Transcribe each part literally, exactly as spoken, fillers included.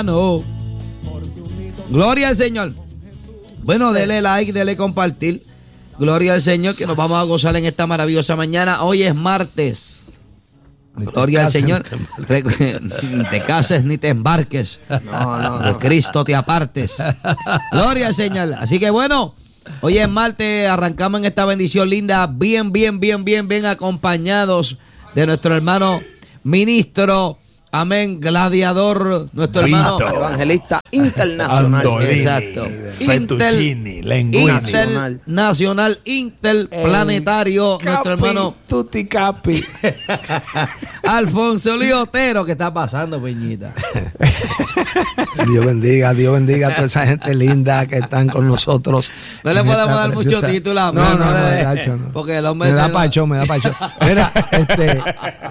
hermano. Gloria al Señor. Bueno, dele like, dele compartir. Gloria al Señor, que nos vamos a gozar en esta maravillosa mañana. Hoy es martes. Gloria al Señor. Ni te cases ni te embarques. No, no, de Cristo te apartes. Gloria al Señor. Así que bueno, hoy es martes, arrancamos en esta bendición linda, bien, bien, bien, bien, bien acompañados de nuestro hermano ministro, amén, gladiador, nuestro Vito. Hermano evangelista internacional. Andolini, exacto. Fettuccini, Linguini. Internacional, interplanetario, Capi, nuestro hermano Tutti Capi. Alfonso Liotero. ¿Qué está pasando, Peñita? Dios bendiga, Dios bendiga a toda esa gente linda que están con nosotros. No le podemos dar mucho título. No, no, no, no, no. Porque el hombre me da se... pacho, me da pacho. Mira, este,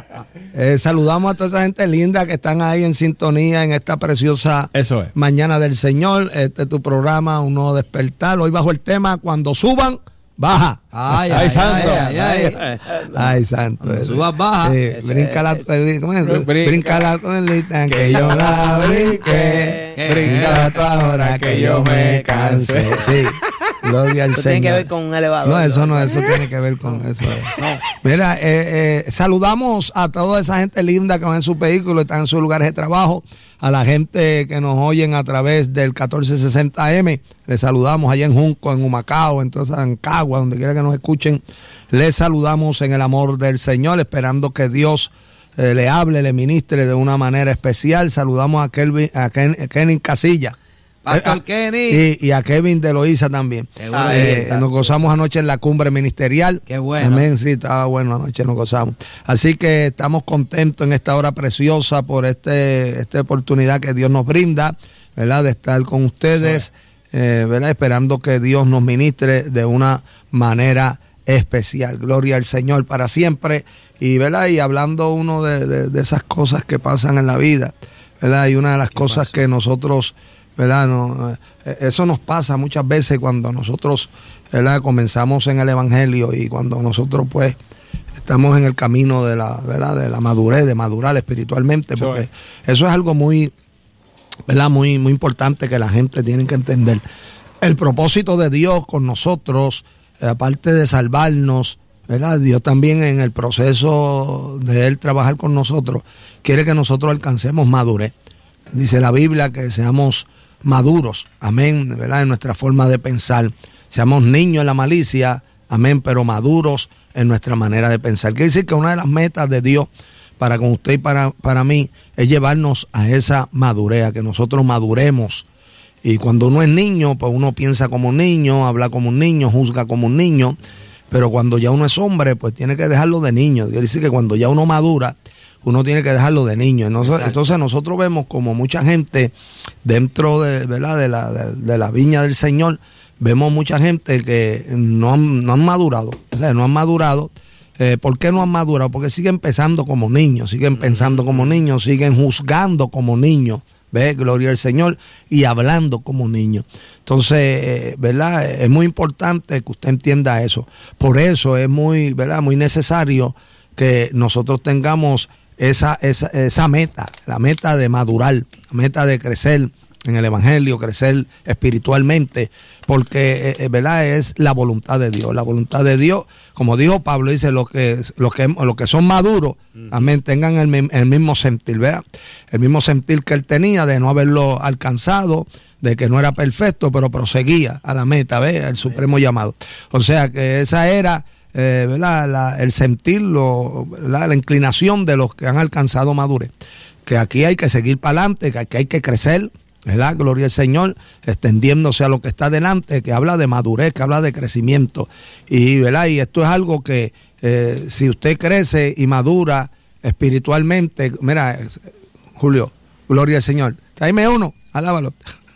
eh, saludamos a toda esa gente linda que están ahí en sintonía en esta preciosa Eso es. mañana del Señor. Este es tu programa, Un Nuevo Despertar. Hoy bajo el tema, cuando suban, baja. Ay, ay, ay, santo. Ay, ay, ay. Ay, santo. Cuando subas, baja. Eh, brinca la tonelita, brinca la tonelita, que que yo yo la la brinque. brinque. Brinca tú ahora que yo me canse. Sí. Gloria al Eso Señor. tiene que ver con un elevador. No, eso no, eso tiene que ver con eso. Mira, eh, eh, saludamos a toda esa gente linda que va en su vehículo, están en sus lugares de trabajo, a la gente que nos oyen a través del catorce sesenta eme, les saludamos allá en Junco, en Humacao, en toda esa Ancagua, donde quiera que nos escuchen, les saludamos en el amor del Señor, esperando que Dios eh, le hable, le ministre de una manera especial. Saludamos a Kelvin, a Ken, a Kenny Casilla. Pastor Eh, Kenny. Y, y a Kevin de Loíza también. Bueno, Eh, está, nos gozamos anoche en la cumbre ministerial. Qué bueno. Amén, sí, estaba bueno anoche, nos gozamos. Así que estamos contentos en esta hora preciosa por este esta oportunidad que Dios nos brinda, ¿verdad? De estar con ustedes, eh, ¿verdad? Esperando que Dios nos ministre de una manera especial. Gloria al Señor para siempre. Y, ¿verdad? Y hablando uno de, de, de esas cosas que pasan en la vida, ¿verdad? Y una de las cosas pasa? que nosotros... ¿verdad? No, eso nos pasa muchas veces cuando nosotros, ¿verdad?, comenzamos en el Evangelio y cuando nosotros pues estamos en el camino de la, ¿verdad?, de la madurez, de madurar espiritualmente, porque eso es, eso es algo muy, ¿verdad?, muy, muy importante que la gente tiene que entender. El propósito de Dios con nosotros, eh, aparte de salvarnos, ¿verdad?, Dios también en el proceso de Él trabajar con nosotros, quiere que nosotros alcancemos madurez. Dice la Biblia que seamos maduros, amén, ¿verdad?, en nuestra forma de pensar. Seamos niños en la malicia, amén, pero maduros en nuestra manera de pensar. Quiere decir que una de las metas de Dios para con usted y para, para mí es llevarnos a esa madurez, a que nosotros maduremos. Y cuando uno es niño, pues uno piensa como un niño, habla como un niño, juzga como un niño, pero cuando ya uno es hombre, pues tiene que dejarlo de niño. Quiere decir que cuando ya uno madura, uno tiene que dejarlo de niño. Entonces, entonces nosotros vemos como mucha gente dentro de, ¿verdad?, de, la, de, de la viña del Señor, vemos mucha gente que no han, no han madurado. O sea, no han madurado. Eh, ¿Por qué no han madurado? Porque siguen pensando como niños, siguen pensando como niños, siguen juzgando como niños. ¿Ves? Gloria al Señor. Y hablando como niños. Entonces, eh, ¿verdad? Es muy importante que usted entienda eso. Por eso es muy, ¿verdad?, muy necesario que nosotros tengamos Esa, esa, esa meta, la meta de madurar, la meta de crecer en el Evangelio, crecer espiritualmente, porque eh, verdad es la voluntad de Dios. La voluntad de Dios, como dijo Pablo, dice los que, los que, los que son maduros, uh-huh, amén, tengan el, el mismo sentir, ¿verdad? El mismo sentir que él tenía de no haberlo alcanzado, de que no era perfecto, pero proseguía a la meta, ¿ves? El supremo llamado. O sea que esa era Eh, ¿verdad? La, el sentirlo, ¿verdad?, la inclinación de los que han alcanzado madurez, que aquí hay que seguir para adelante, que aquí hay que crecer, ¿verdad? Gloria al Señor, extendiéndose a lo que está delante, que habla de madurez, que habla de crecimiento, y, ¿verdad?, y esto es algo que eh, si usted crece y madura espiritualmente, mira, Julio, gloria al Señor, tráeme uno, alábalo.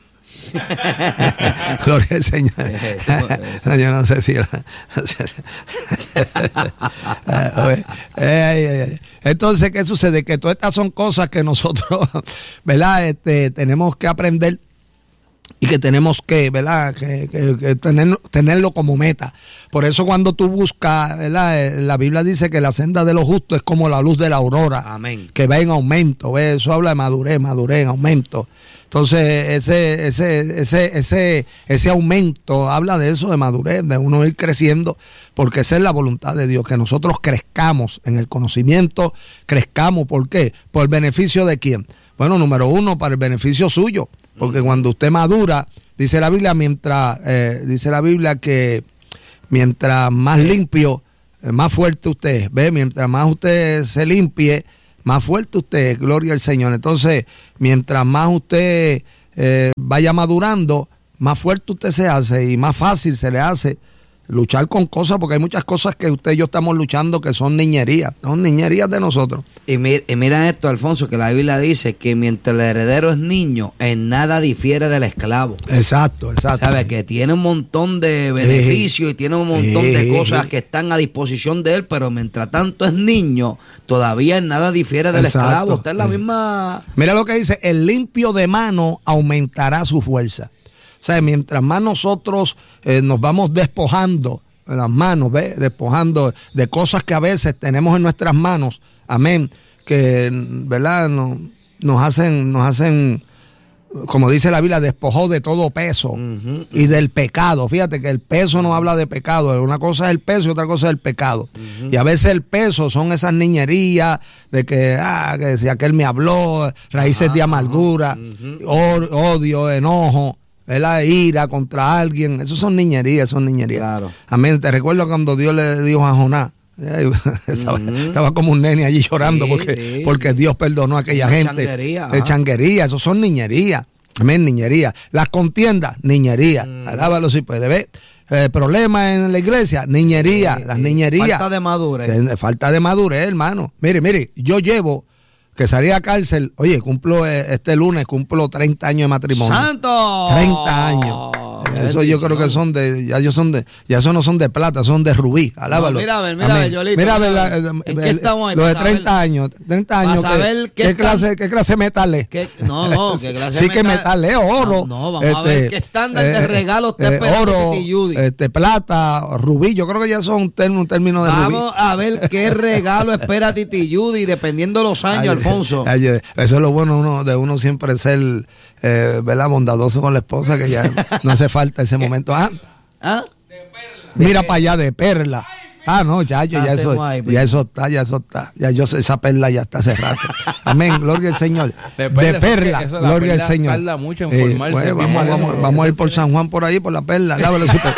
Gloria al Señor. Eso, eso. Yo no sé si la... Entonces, ¿qué sucede? Que todas estas son cosas que nosotros, ¿verdad?, este, tenemos que aprender y que tenemos que, ¿verdad? Que, que, que tener, tenerlo como meta. Por eso cuando tú buscas, ¿verdad? La Biblia dice que la senda de los justos es como la luz de la aurora. Amén. Que va en aumento, ¿ves? Eso habla de madurez, madurez en aumento. Entonces, ese, ese, ese, ese, ese aumento habla de eso, de madurez, de uno ir creciendo, porque esa es la voluntad de Dios, que nosotros crezcamos en el conocimiento, crezcamos, ¿por qué? ¿Por el beneficio de quién? Bueno, número uno, para el beneficio suyo, porque cuando usted madura, dice la Biblia, mientras, eh, dice la Biblia que mientras más limpio, eh, más fuerte usted es, ¿ve? Mientras más usted se limpie, más fuerte usted es, gloria al Señor. Entonces, mientras más usted eh, vaya madurando, más fuerte usted se hace y más fácil se le hace luchar con cosas, porque hay muchas cosas que usted y yo estamos luchando que son niñerías, son niñerías de nosotros. Y mira, y mira esto, Alfonso, que la Biblia dice que mientras el heredero es niño, en nada difiere del esclavo. Exacto, exacto. ¿Sabe? Que tiene un montón de beneficios y tiene un montón de cosas que están a disposición de él, pero mientras tanto es niño, todavía en nada difiere del Exacto. esclavo. Usted es la misma... Mira lo que dice, el limpio de mano aumentará su fuerza. O sea, mientras más nosotros eh, nos vamos despojando de las manos, ¿ves? Despojando de cosas que a veces tenemos en nuestras manos, amén, que, ¿verdad? Nos, nos hacen, nos hacen, como dice la Biblia, despojó de todo peso uh-huh, y del pecado. Fíjate que el peso no habla de pecado, una cosa es el peso y otra cosa es el pecado. Uh-huh. Y a veces el peso son esas niñerías de que, ah, que si aquel me habló, raíces uh-huh, de amargura, uh-huh, odio, enojo, ¿verdad? Ira contra alguien. Eso son niñerías, son niñerías. Claro. Amén. Te recuerdo cuando Dios le dijo a Jonás, estaba, uh-huh, estaba como un nene allí llorando, sí, porque, sí, porque Dios perdonó a aquella gente. Changuería, de changuería, eso son niñerías. Amén, niñería. Las contiendas, niñería. Uh-huh. Alábalo si puede ver. Eh, problemas en la iglesia, niñería, sí, las niñerías. Falta de madurez. Falta de madurez, hermano. Mire, mire, yo llevo que salí a cárcel, oye, cumplo eh, este lunes, cumplo treinta años de matrimonio. ¡Santo! treinta años. Eso yo creo que son de, ya ellos son de, ya eso no son de plata, son de rubí. Alábalo. No, mira a ver, mira a ver, Yolito. Mira a ver, la, ¿en el, qué estamos ahí? Lo de treinta años, treinta años. Para saber ¿Qué, qué, qué clase, qué clase de metal es? ¿Qué? No, no, qué clase sí de metal. que metal es oro. No, no vamos este, a ver qué estándar eh, de regalo usted eh, espera oro, de Titi Judy. Este, plata, rubí, yo creo que ya son un término, un término de vamos rubí. Vamos a ver qué regalo espera Titi Judy, dependiendo de los años, ay, Alfonso. Ay, eso es lo bueno uno, de uno siempre ser, eh, ¿verdad? Bondadoso con la esposa, que ya no hace falta ese momento. Ah, ¿Ah? Mira para allá, de perla. Ah, no, ya, yo, ya eso, ahí, ya eso está, ya eso está. Ya yo sé, esa perla ya está cerrada. Amén, gloria al Señor. De perla, de perla eso, gloria al Señor. Tarda mucho en formarse. Eh, pues, vamos, vamos, vamos a ir por San Juan por ahí, por la perla. Dábalo super.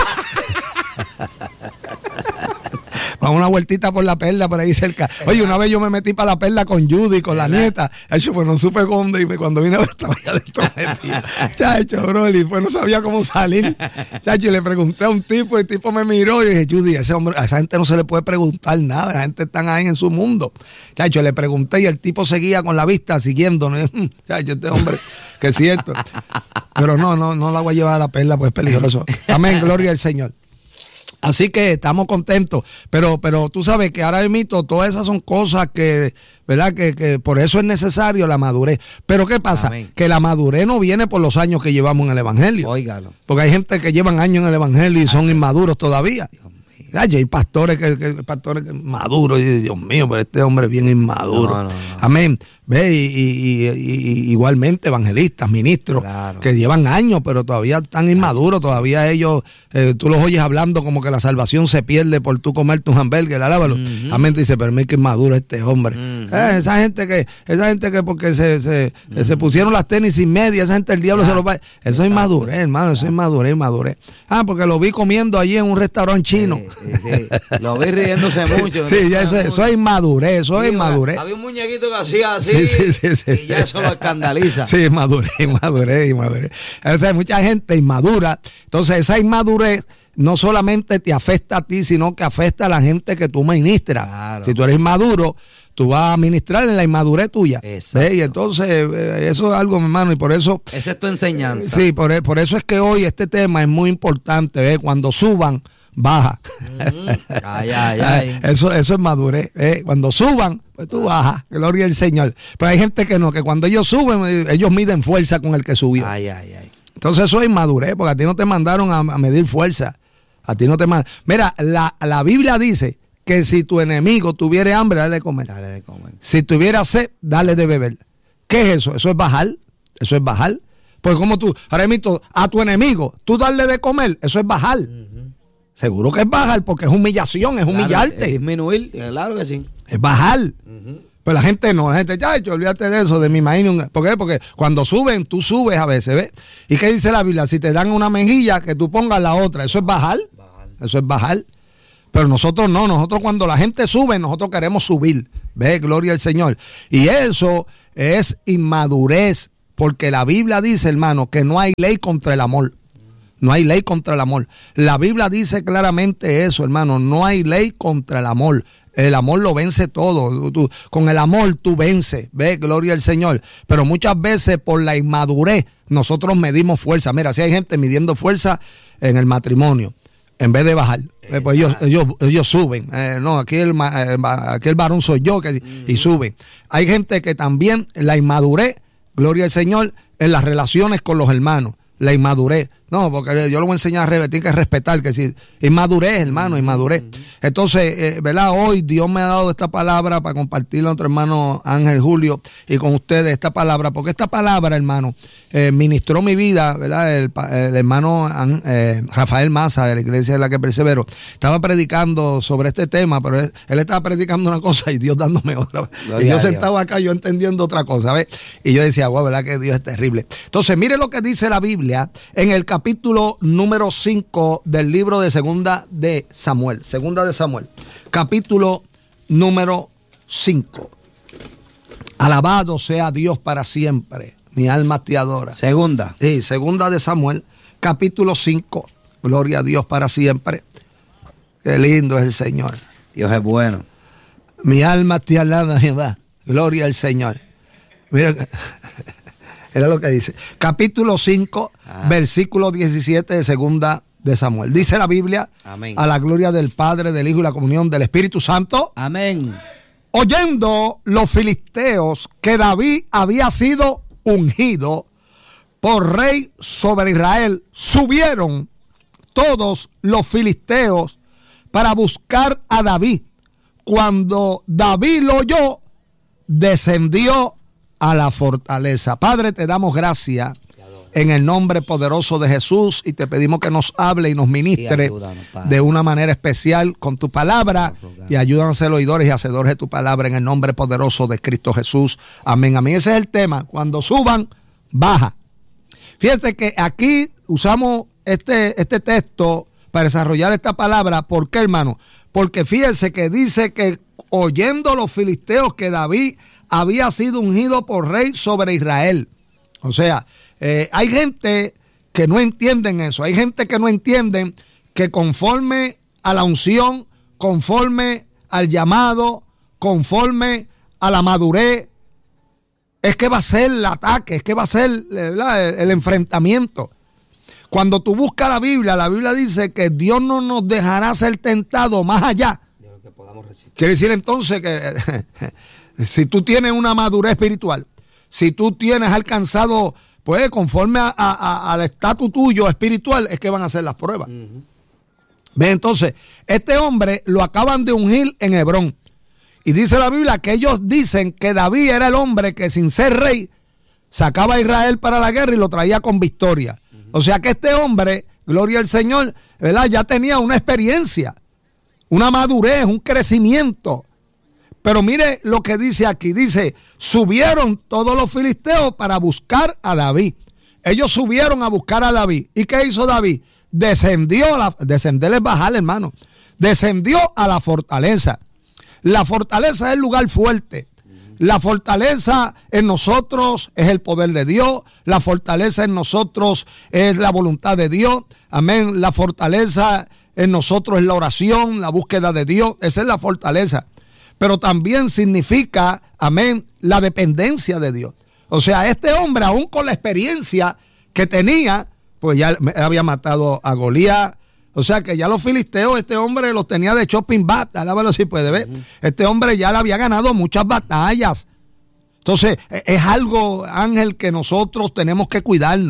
Vamos una vueltita por la perla por ahí cerca. Oye, una vez yo me metí para la perla con Judy, con la nieta. Hecho, pues no supe dónde. Y cuando vine a ver, estaba allá adentro metido. Chacho, bro, y pues no sabía cómo salir. Chacho, y le pregunté a un tipo, y el tipo me miró y dije, Judy, a ese hombre, a esa gente no se le puede preguntar nada. La gente está ahí en su mundo. Chacho, le pregunté y el tipo seguía con la vista siguiéndonos. Chacho, este hombre, que es cierto. Pero no, no, no la voy a llevar a la perla, pues es peligroso. Amén, gloria al Señor. Así que estamos contentos, pero pero tú sabes que ahora mismo todas esas son cosas que, ¿verdad? Que, que por eso es necesario la madurez. Pero ¿qué pasa? Amén. Que la madurez no viene por los años que llevamos en el Evangelio. Óigalo. Porque hay gente que llevan años en el Evangelio y son Ay, inmaduros todavía. Ay, hay pastores que, que pastores que maduros, y Dios mío, pero este hombre es bien inmaduro. No, no, no. Amén. Ve, y, y, y, y igualmente evangelistas, ministros, claro, que llevan años, pero todavía están inmaduros, todavía ellos, eh, tú los oyes hablando como que la salvación se pierde por tú comerte un hamburger, alábalo. Uh-huh. Amén, dice, pero mira que inmaduro este hombre. Uh-huh. Eh, esa gente que, esa gente que porque se, se, uh-huh. se pusieron las tenis sin media, esa gente el diablo yeah. se los va. Eso es inmadurez, hermano, eso es inmadurez, inmadurez. Ah, porque lo vi comiendo allí en un restaurante chino. Sí, sí, sí. Lo vi riéndose mucho. Sí, ya eso, eso es inmadurez, eso sí, es inmadurez. Había un muñequito que hacía así. Sí, sí, sí, sí. Y ya eso lo escandaliza. Sí, inmadurez, inmadurez, inmadurez. O sea, hay mucha gente inmadura. Entonces, esa inmadurez no solamente te afecta a ti, sino que afecta a la gente que tú ministras. Claro. Si tú eres inmaduro, tú vas a ministrar en la inmadurez tuya. Exacto. Y entonces, eso es algo, mi hermano, y por eso... Esa es tu enseñanza. Sí, por, por eso es que hoy este tema es muy importante, ¿ves? Cuando suban, baja. Mm, ay, ay, ay. Eso, eso es madurez. ¿eh? Cuando suban, pues tú bajas. Gloria al Señor. Pero hay gente que no, que cuando ellos suben, ellos miden fuerza con el que subió. Ay, ay, ay. Entonces eso es inmadurez, porque a ti no te mandaron a, a medir fuerza. A ti no te mandaron. Mira, la, la Biblia dice que si tu enemigo tuviere hambre, dale de comer. Dale de comer. Si tuviera sed, dale de beber. ¿Qué es eso? Eso es bajar. Eso es bajar. Pues como tú, ahora mismo, a tu enemigo, tú darle de comer, eso es bajar. Uh-huh. Seguro que es bajar, porque es humillación, es claro, humillarte. Es disminuir, claro que sí. Es bajar. Uh-huh. Pero la gente no, la gente, ya, olvídate de eso, de mi imagen. ¿Por qué? Porque cuando suben, tú subes a veces, ¿ves? ¿Y qué dice la Biblia? Si te dan una mejilla, que tú pongas la otra. ¿Eso es bajar? bajar. Eso es bajar. Pero nosotros no, nosotros cuando la gente sube, nosotros queremos subir. ¿Ves? Gloria al Señor. Y eso es inmadurez, porque la Biblia dice, hermano, que no hay ley contra el amor. No hay ley contra el amor. La Biblia dice claramente eso, hermano, no hay ley contra el amor. El amor lo vence todo. Tú, con el amor tú vences. ¿Ves? Gloria al Señor. Pero muchas veces por la inmadurez nosotros medimos fuerza. Mira, si hay gente midiendo fuerza en el matrimonio, en vez de bajar, eh, pues ellos, ellos, ellos suben. Eh, no, aquí el, eh, aquí el varón soy yo que, mm. y suben. Hay gente que también la inmadurez, gloria al Señor, en las relaciones con los hermanos. La inmadurez. No, porque yo lo voy a enseñar a repetir que respetar, que si inmadurez, hermano, inmadurez. Entonces, eh, ¿verdad? Hoy Dios me ha dado esta palabra para compartirla con nuestro hermano Ángel Julio y con ustedes esta palabra, porque esta palabra, hermano, eh, ministró mi vida, ¿verdad? El, el hermano eh, Rafael Maza, de la iglesia de la que persevero, estaba predicando sobre este tema, pero él, él estaba predicando una cosa y Dios dándome otra. No, y yo sentado acá, yo entendiendo otra cosa, ¿ves? Y yo decía, wow, ¿verdad que Dios es terrible? Entonces, mire lo que dice la Biblia en el capítulo número cinco del libro de Segunda de Samuel. Segunda de Samuel. Capítulo número cinco. Alabado sea Dios para siempre. Mi alma te adora. Segunda. Sí, Segunda de Samuel, capítulo cinco. Gloria a Dios para siempre. Qué lindo es el Señor. Dios es bueno. Mi alma te alaba, Jehová. Gloria al Señor. Mira, era lo que dice. Capítulo cinco, ah. versículo diecisiete de Segunda de Samuel. Dice la Biblia, amén, a la gloria del Padre, del Hijo y la comunión del Espíritu Santo. Amén. Oyendo los filisteos que David había sido ungido por rey sobre Israel, subieron todos los filisteos para buscar a David. Cuando David lo oyó, descendió a la fortaleza. Padre, te damos gracias en el nombre poderoso de Jesús y te pedimos que nos hable y nos ministre y ayúdanos, de una manera especial con tu palabra y ayúdanos a ser oidores y hacedores de tu palabra en el nombre poderoso de Cristo Jesús. Amén. Amén. Ese es el tema. Cuando suban, baja. Fíjense que aquí usamos este, este texto para desarrollar esta palabra. ¿Por qué, hermano? Porque fíjense que dice que oyendo los filisteos que David había sido ungido por rey sobre Israel. O sea, eh, hay gente que no entienden eso. Hay gente que no entienden que conforme a la unción, conforme al llamado, conforme a la madurez, es que va a ser el ataque, es que va a ser el, el enfrentamiento. Cuando tú buscas la Biblia, la Biblia dice que Dios no nos dejará ser tentados más allá de lo que podamos resistir. Quiere decir entonces que si tú tienes una madurez espiritual, si tú tienes alcanzado, pues conforme a, a, a, al estatus tuyo espiritual, es que van a hacer las pruebas. Uh-huh. ¿Ves? Entonces, este hombre lo acaban de ungir en Hebrón. Y dice la Biblia que ellos dicen que David era el hombre que sin ser rey sacaba a Israel para la guerra y lo traía con victoria. Uh-huh. O sea que este hombre, gloria al Señor, ¿verdad?, ya tenía una experiencia, una madurez, un crecimiento. Pero mire lo que dice aquí. Dice, subieron todos los filisteos para buscar a David. Ellos subieron a buscar a David. ¿Y qué hizo David? Descendió, a la, descender es bajar, hermano. Descendió a la fortaleza. La fortaleza es el lugar fuerte. La fortaleza en nosotros es el poder de Dios. La fortaleza en nosotros es la voluntad de Dios. Amén. La fortaleza en nosotros es la oración, la búsqueda de Dios. Esa es la fortaleza. Pero también significa, amén, la dependencia de Dios. O sea, este hombre, aún con la experiencia que tenía, pues ya había matado a Goliat. O sea, que ya los filisteos, este hombre los tenía de shopping bat, alábalo si puede ver. Uh-huh. Este hombre ya le había ganado muchas batallas. Entonces, es algo, Ángel, que nosotros tenemos que cuidarnos.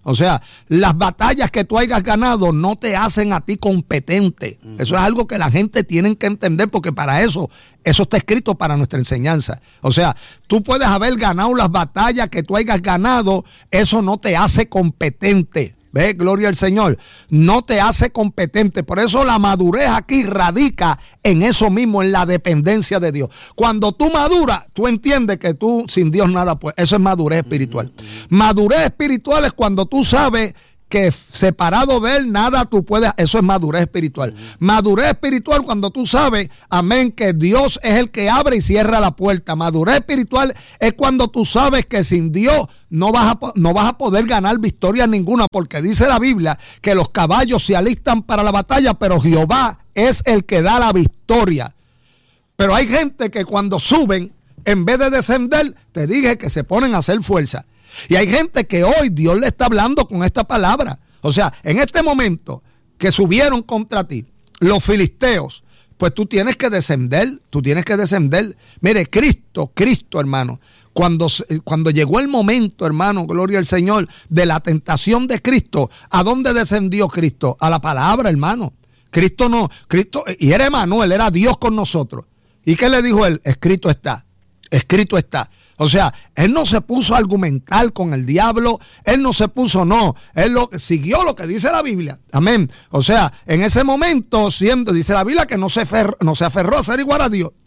O sea, las batallas que tú hayas ganado no te hacen a ti competente. Uh-huh. Eso es algo que la gente tiene que entender, porque para eso, eso está escrito para nuestra enseñanza. O sea, tú puedes haber ganado las batallas que tú hayas ganado, eso no te hace competente. ¿Ve? Gloria al Señor. No te hace competente. Por eso la madurez aquí radica en eso mismo, en la dependencia de Dios. Cuando tú maduras, tú entiendes que tú sin Dios nada puedes. Eso es madurez espiritual. Madurez espiritual es cuando tú sabes que separado de Él nada tú puedes. Eso es madurez espiritual. Madurez espiritual cuando tú sabes, amén, que Dios es el que abre y cierra la puerta. Madurez espiritual es cuando tú sabes que sin Dios no vas a, no vas a poder ganar victoria ninguna, porque dice la Biblia que los caballos se alistan para la batalla, pero Jehová es el que da la victoria. Pero hay gente que cuando suben, en vez de descender, te dije que se ponen a hacer fuerza. Y hay gente que hoy Dios le está hablando con esta palabra. O sea, en este momento que subieron contra ti los filisteos, pues tú tienes que descender, tú tienes que descender. Mire, Cristo, Cristo, hermano, cuando, cuando llegó el momento, hermano, gloria al Señor, de la tentación de Cristo, ¿a dónde descendió Cristo? A la palabra, hermano. Cristo no, Cristo, y era Emanuel, era Dios con nosotros. ¿Y qué le dijo él? Escrito está, escrito está. O sea, él no se puso a argumentar con el diablo, él no se puso, no, él lo, siguió lo que dice la Biblia, amén. O sea, en ese momento, siendo, dice la Biblia que no se, aferró, no se aferró a ser igual a Dios,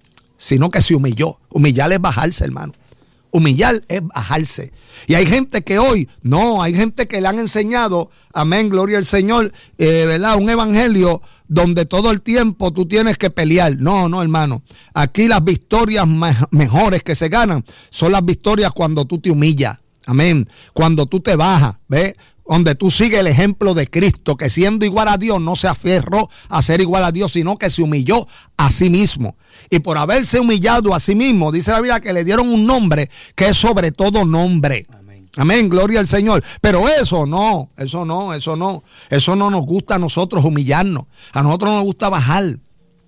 sino que se humilló. Humillar es bajarse, hermano. Humillar es bajarse. Y hay gente que hoy, no, hay gente que le han enseñado, amén, gloria al Señor, eh, ¿verdad? Un evangelio donde todo el tiempo tú tienes que pelear. No, no, hermano. Aquí las victorias me- mejores que se ganan son las victorias cuando tú te humillas. Amén. Cuando tú te bajas, ¿ves? Donde tú sigues el ejemplo de Cristo, que siendo igual a Dios no se aferró a ser igual a Dios, sino que se humilló a sí mismo. Y por haberse humillado a sí mismo, dice la Biblia que le dieron un nombre que es sobre todo nombre. Amén. Amén, gloria al Señor. Pero eso no, eso no, eso no. Eso no nos gusta a nosotros humillarnos. A nosotros nos gusta bajar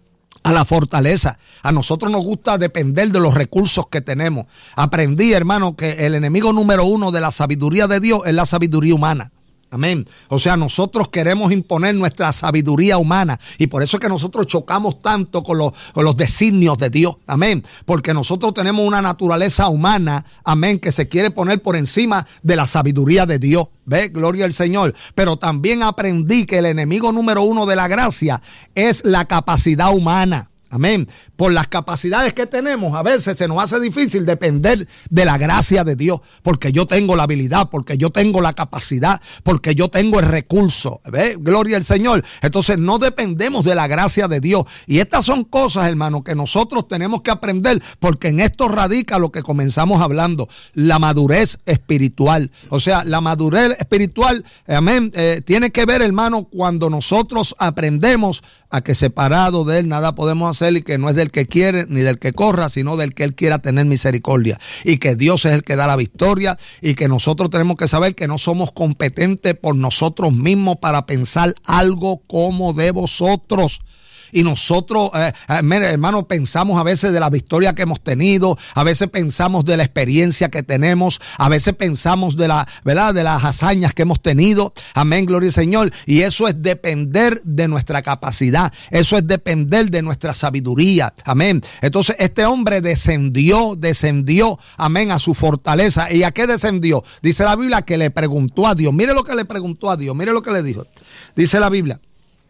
a la fortaleza. A nosotros nos gusta depender de los recursos que tenemos. Aprendí, hermano, que el enemigo número uno de la sabiduría de Dios es la sabiduría humana. Amén. O sea, nosotros queremos imponer nuestra sabiduría humana y por eso es que nosotros chocamos tanto con los, con los designios de Dios. Amén. Porque nosotros tenemos una naturaleza humana, amén, que se quiere poner por encima de la sabiduría de Dios. ¿Ve? Gloria al Señor. Pero también aprendí que el enemigo número uno de la gracia es la capacidad humana. Amén. Por las capacidades que tenemos, a veces se nos hace difícil depender de la gracia de Dios, porque yo tengo la habilidad, porque yo tengo la capacidad, porque yo tengo el recurso. ¿Ve? Gloria al Señor. Entonces no dependemos de la gracia de Dios. Y estas son cosas, hermano, que nosotros tenemos que aprender, porque en esto radica lo que comenzamos hablando, la madurez espiritual. O sea, la madurez espiritual, amén, eh, tiene que ver, hermano, cuando nosotros aprendemos a que separado de Él nada podemos hacer y que no es del que quiere ni del que corra, sino del que Él quiera tener misericordia. Y que Dios es el que da la victoria y que nosotros tenemos que saber que no somos competentes por nosotros mismos para pensar algo como de vosotros. Y nosotros, eh, eh, mire, hermano, pensamos a veces de la victoria que hemos tenido, a veces pensamos de la experiencia que tenemos, a veces pensamos de la, ¿verdad?, de las hazañas que hemos tenido. Amén, gloria al Señor. Y eso es depender de nuestra capacidad, eso es depender de nuestra sabiduría. Amén. Entonces, este hombre descendió, descendió, amén, a su fortaleza. ¿Y a qué descendió? Dice la Biblia que le preguntó a Dios. Mire lo que le preguntó a Dios, mire lo que le dijo. Dice la Biblia.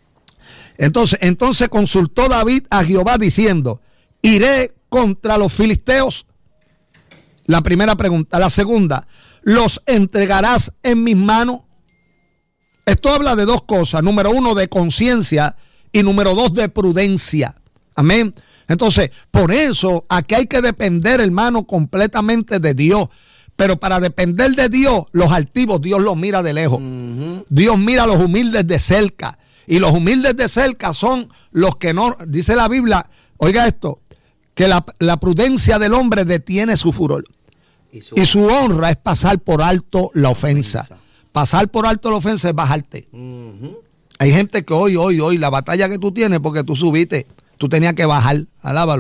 Entonces, entonces consultó David a Jehová diciendo, ¿iré contra los filisteos? La primera pregunta. La segunda, ¿los entregarás en mis manos? Esto habla de dos cosas. Número uno, de conciencia y número dos, de prudencia. Amén. Entonces, por eso aquí hay que depender, hermano, completamente de Dios. Pero para depender de Dios, los altivos Dios los mira de lejos. Uh-huh. Dios mira a los humildes de cerca. Y los humildes de cerca son los que no, dice la Biblia, oiga esto, que la, la prudencia del hombre detiene su furor. Y su, y su honra es pasar por alto la ofensa. ofensa. Pasar por alto la ofensa es bajarte. Uh-huh. Hay gente que hoy, hoy, hoy, la batalla que tú tienes porque tú subiste, tú tenías que bajar, alábalo.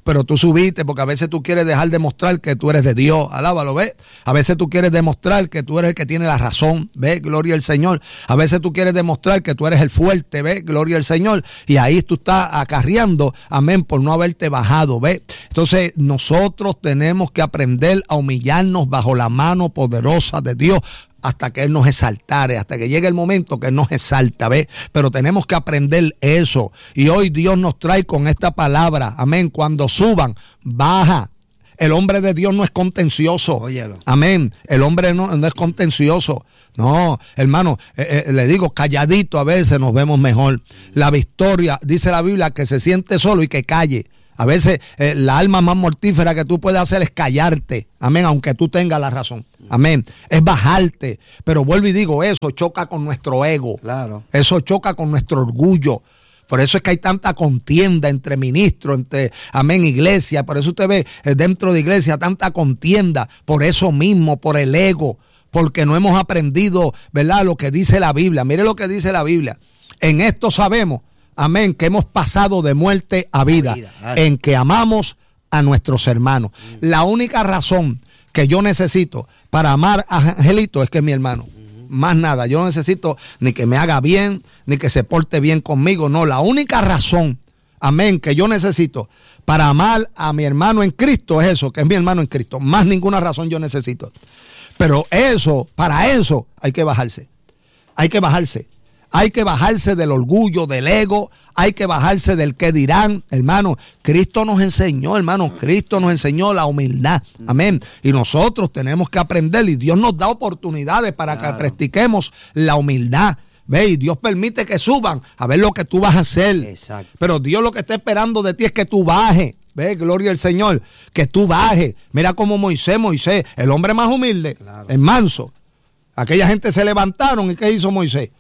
pero tú subiste porque a veces tú quieres dejar demostrar que tú eres de Dios. Alábalo, ¿ves? A veces tú quieres demostrar que tú eres el que tiene la razón, ¿ves? Gloria al Señor. A veces tú quieres demostrar que tú eres el fuerte, ¿ves? Gloria al Señor. Y ahí tú estás acarreando, amén, por no haberte bajado, ¿ves? Entonces nosotros tenemos que aprender a humillarnos bajo la mano poderosa de Dios, hasta que Él nos exaltare, hasta que llegue el momento que Él nos exalta, ¿ves? Pero tenemos que aprender eso. Y hoy Dios nos trae con esta palabra, amén. Cuando suban, baja. El hombre de Dios no es contencioso. Óyelo. Amén. El hombre no, no es contencioso. No, hermano, eh, eh, le digo, calladito a veces nos vemos mejor. La victoria, dice la Biblia, que se siente solo y que calle. A veces eh, la alma más mortífera que tú puedes hacer es callarte, amén, aunque tú tengas la razón, amén, es bajarte, pero vuelvo y digo, eso choca con nuestro ego, claro. Eso choca con nuestro orgullo. Por eso es que hay tanta contienda entre ministros, entre, amén, iglesia. Por eso usted ve eh, dentro de iglesia tanta contienda, por eso mismo, por el ego, porque no hemos aprendido, ¿verdad?, lo que dice la Biblia. Mire lo que dice la Biblia. En esto sabemos, amén, que hemos pasado de muerte a vida, vida en que amamos a nuestros hermanos. Mm. La única razón que yo necesito para amar a Angelito es que es mi hermano. Mm. Más nada, yo no necesito ni que me haga bien, ni que se porte bien conmigo. No, la única razón, amén, que yo necesito para amar a mi hermano en Cristo es eso, que es mi hermano en Cristo. Más ninguna razón yo necesito. Pero eso, para eso hay que bajarse. Hay que bajarse. Hay que bajarse del orgullo, del ego, hay que bajarse del qué dirán, hermano. Cristo nos enseñó, hermano, Cristo nos enseñó la humildad, amén. Y nosotros tenemos que aprender y Dios nos da oportunidades para claro. que practiquemos la humildad. Ve, y Dios permite que suban a ver lo que tú vas a hacer. Exacto. Pero Dios lo que está esperando de ti es que tú bajes. Ve, gloria al Señor, que tú bajes. Mira cómo Moisés, Moisés, el hombre más humilde, claro. el manso. Aquella gente se levantaron y ¿qué hizo Moisés?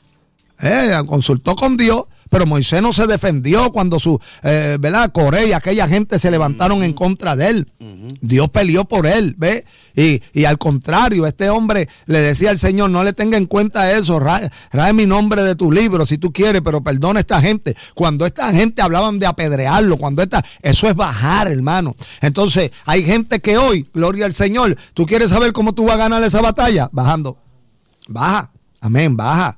Eh, consultó con Dios, pero Moisés no se defendió cuando su, eh, ¿verdad? Coré y aquella gente se levantaron uh-huh. en contra de él. Uh-huh. Dios peleó por él, ¿ve? Y, y al contrario, este hombre le decía al Señor, no le tenga en cuenta eso, trae mi nombre de tu libro si tú quieres, pero perdona a esta gente. Cuando esta gente hablaban de apedrearlo, cuando esta, eso es bajar, hermano. Entonces, hay gente que hoy, gloria al Señor, ¿tú quieres saber cómo tú vas a ganar esa batalla? Bajando. Baja, amén, baja.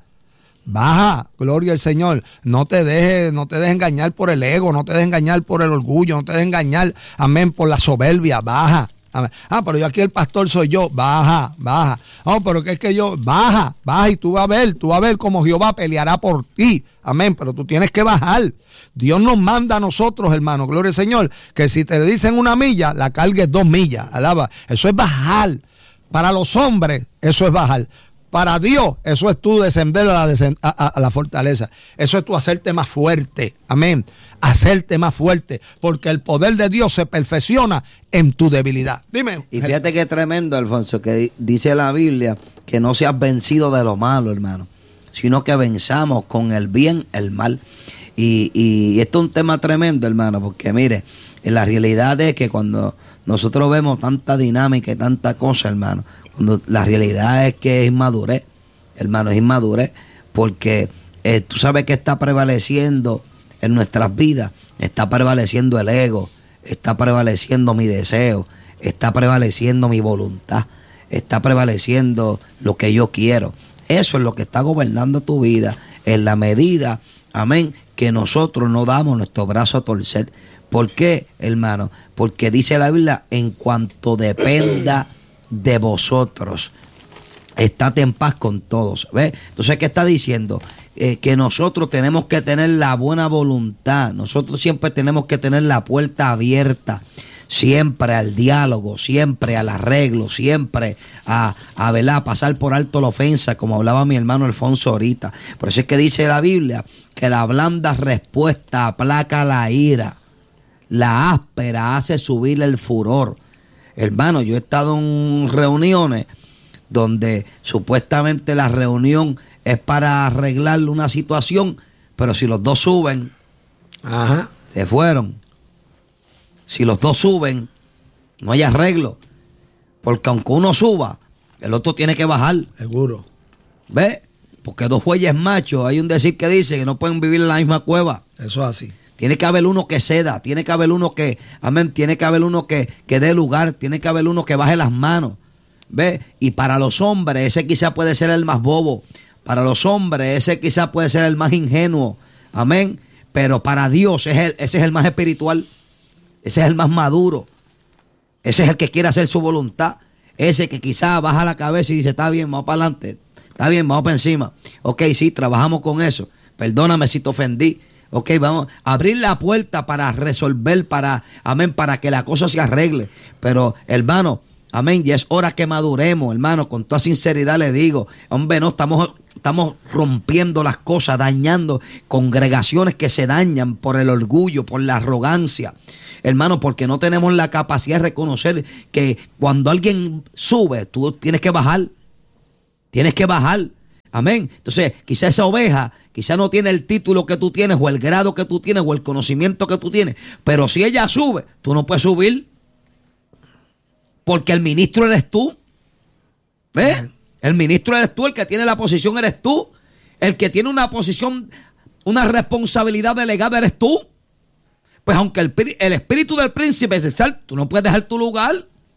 Baja, gloria al Señor. No te dejes, no te dejes engañar por el ego, no te dejes engañar por el orgullo, no te dejes engañar, amén, por la soberbia. Baja. Amén. Ah, pero yo aquí el pastor soy yo. Baja, baja. No, pero que es que yo, baja, baja y tú vas a ver, tú vas a ver cómo Jehová peleará por ti. Amén, pero tú tienes que bajar. Dios nos manda a nosotros, hermano, gloria al Señor, que si te dicen una milla, la cargues dos millas. Alaba. Eso es bajar. Para los hombres, eso es bajar. Para Dios, eso es tú descender a la, a, a, a la fortaleza. Eso es tú hacerte más fuerte. Amén. Hacerte más fuerte. Porque el poder de Dios se perfecciona en tu debilidad. Dime. Y fíjate qué tremendo, Alfonso, que dice la Biblia que no seas vencido de lo malo, hermano, sino que venzamos con el bien el mal. Y, y esto es un tema tremendo, hermano, porque mire, la realidad es que cuando nosotros vemos tanta dinámica y tanta cosa, hermano, cuando la realidad es que es inmadurez, hermano, es inmadurez, porque eh, tú sabes que está prevaleciendo en nuestras vidas, está prevaleciendo el ego, está prevaleciendo mi deseo, está prevaleciendo mi voluntad, está prevaleciendo lo que yo quiero. Eso es lo que está gobernando tu vida en la medida, amén, que nosotros no damos nuestro brazo a torcer. ¿Por qué, hermano? Porque dice la Biblia, en cuanto dependa de vosotros, estate en paz con todos. ¿Ves? Entonces, ¿qué está diciendo? Eh, que nosotros tenemos que tener la buena voluntad. Nosotros siempre tenemos que tener la puerta abierta, siempre al diálogo, siempre al arreglo, siempre a, a, ¿verdad?, a pasar por alto la ofensa, como hablaba mi hermano Alfonso ahorita. Por eso es que dice la Biblia que la blanda respuesta aplaca la ira, la áspera hace subir el furor. Hermano, yo he estado en reuniones donde supuestamente la reunión es para arreglar una situación, pero si los dos suben, ajá, se fueron. Si los dos suben, no hay arreglo. Porque aunque uno suba, el otro tiene que bajar. Seguro. ¿Ves? Porque dos bueyes machos, hay un decir que dice que no pueden vivir en la misma cueva. Eso es así. Tiene que haber uno que ceda, tiene que haber uno que, amén, tiene que haber uno que, que dé lugar, tiene que haber uno que baje las manos. ¿Ve? Y para los hombres, ese quizá puede ser el más bobo. Para los hombres, ese quizá puede ser el más ingenuo. Amén. Pero para Dios, es el, ese es el más espiritual. Ese es el más maduro. Ese es el que quiere hacer su voluntad. Ese que quizá baja la cabeza y dice, está bien, vamos para adelante. Está bien, vamos para encima. Ok, sí, trabajamos con eso. Perdóname si te ofendí. Ok, vamos a abrir la puerta para resolver, para, amén, para que la cosa se arregle. Pero, hermano, amén, ya es hora que maduremos, hermano, con toda sinceridad le digo. Hombre, no, estamos, estamos rompiendo las cosas, dañando congregaciones que se dañan por el orgullo, por la arrogancia. Hermano, porque no tenemos la capacidad de reconocer que cuando alguien sube, tú tienes que bajar. Tienes que bajar. Amén. Entonces, quizá esa oveja, quizá no tiene el título que tú tienes, o el grado que tú tienes, o el conocimiento que tú tienes. Pero si ella sube, tú no puedes subir. Porque el ministro eres tú. ¿Ves? El ministro eres tú, el que tiene la posición eres tú. El que tiene una posición, una responsabilidad delegada eres tú. Pues aunque el, el espíritu del príncipe es cesar, tú no puedes dejar tu lugar.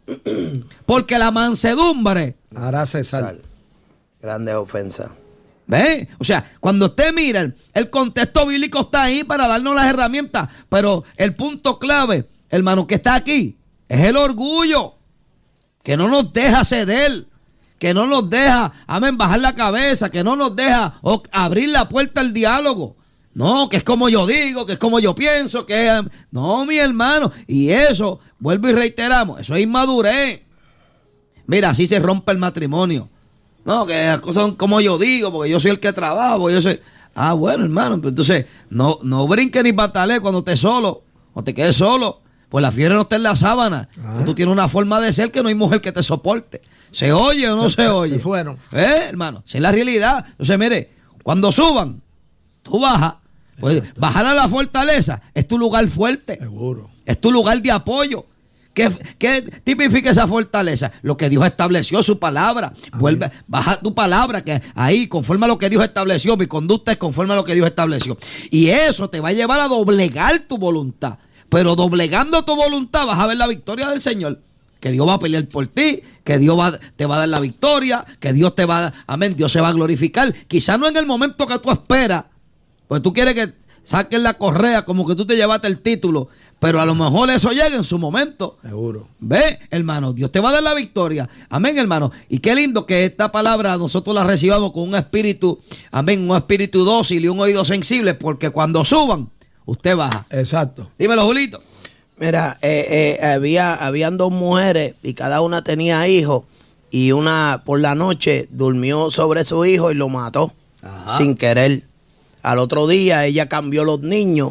Porque la mansedumbre hará cesar grandes ofensas. ¿Ve? O sea, cuando usted mira, el contexto bíblico está ahí para darnos las herramientas. Pero el punto clave, hermano, que está aquí, es el orgullo. Que no nos deja ceder. Que no nos deja, amén, bajar la cabeza. Que no nos deja oh, abrir la puerta al diálogo. No, que es como yo digo, que es como yo pienso, que es... No, mi hermano. Y eso, vuelvo y reiteramos, eso es inmadurez. Mira, así se rompe el matrimonio. No, que las cosas son como yo digo, porque yo soy el que trabajo, yo soy... Ah, bueno, hermano, pues entonces, no, no brinques ni patalees cuando estés solo, o te quedes solo, pues la fiebre no está en la sábana. Ah. Tú tienes una forma de ser que no hay mujer que te soporte. ¿Se oye o no se, se oye? Se fueron. ¿Eh, hermano? Esa es la realidad. Entonces, mire, cuando suban, tú bajas. Pues bajar a la fortaleza es tu lugar fuerte. Seguro. Es tu lugar de apoyo. ¿Qué, qué tipifica esa fortaleza? Lo que Dios estableció, su palabra. Amén. Vuelve, baja tu palabra, que ahí, conforme a lo que Dios estableció, mi conducta es conforme a lo que Dios estableció. Y eso te va a llevar a doblegar tu voluntad. Pero doblegando tu voluntad vas a ver la victoria del Señor. Que Dios va a pelear por ti, que Dios va, te va a dar la victoria, que Dios te va a, amén, Dios se va a glorificar. Quizás no en el momento que tú esperas, pues tú quieres que saquen la correa como que tú te llevaste el título, pero a lo mejor eso llega en su momento. Seguro. Ve, hermano, Dios te va a dar la victoria. Amén, hermano. Y qué lindo que esta palabra nosotros la recibamos con un espíritu, amén, un espíritu dócil y un oído sensible, porque cuando suban, usted baja. Exacto. Dímelo, Julito. Mira, eh, eh, había, habían dos mujeres y cada una tenía hijos, y una por la noche durmió sobre su hijo y lo mató. Ajá. Sin querer. Al otro día ella cambió los niños,